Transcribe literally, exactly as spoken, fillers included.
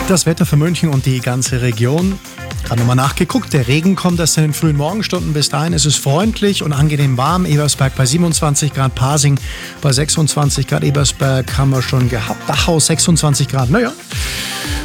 Das Wetter für München und die ganze Region. Gerade nochmal nachgeguckt, der Regen kommt erst in den frühen Morgenstunden. Bis dahin ist es freundlich und angenehm warm. Ebersberg bei siebenundzwanzig Grad, Pasing bei sechsundzwanzig Grad. Ebersberg haben wir schon gehabt. Dachau sechsundzwanzig Grad. Naja,